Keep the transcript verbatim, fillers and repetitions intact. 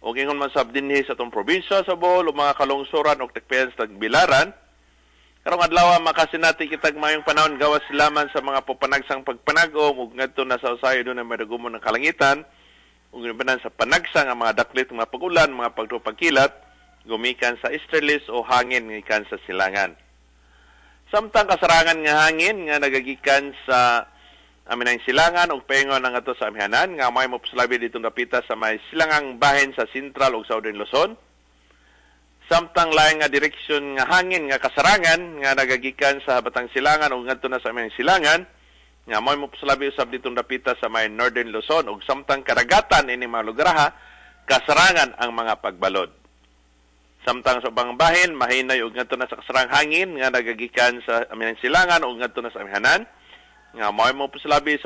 o ingon man sab dinhi sa atong probinsya sa Bohol o mga kalungsuran o tekpen sa Tagbilaran. Karong adlaw makasinati kitag mayong panahon gawas laman sa mga popanagsang pagpanagom ug ngadto na sa usahay do na madagumon ng kalangitan ug gibanan sa panagsang ang mga daklit mga pagulan, mga pagtupagkilat gumikan sa easterlies o hangin gikan sa silangan. Samtang kasarangan nga hangin nga nagagikan sa amin ang silangan o paingon ng ato sa amihanan nga may mopuslabi dito napita sa may silangang bahin sa Central o Southern Luzon. Samtang laing nga direksyon nga hangin nga kasarangan nga nagagikan sa Batang Silangan o ngadto na sa amin ang silangan nga may mopuslabi usab dito napita sa may Northern Luzon o samtang karagatan ini mga lugar kasarangan ang mga pagbalod. Samtang sa ubang bahin mahinay og ngadto na sa kasarang hangin nga nagagikan sa amin ang silangan o ngadto na sa amihanan nga may mopuslabi sa